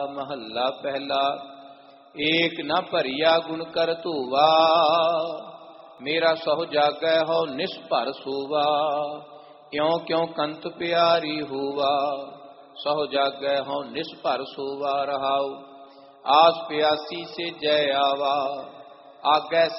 महला पहला। एक न भरिया गुण कर धूवा, मेरा सहो जागै हो निष्भर सूवा। क्यों क्यों कंत प्यारी हुआ, सहो जागै हो निष्भर सूवा। रहाऊ आस प्यासी से जय आवा, आगै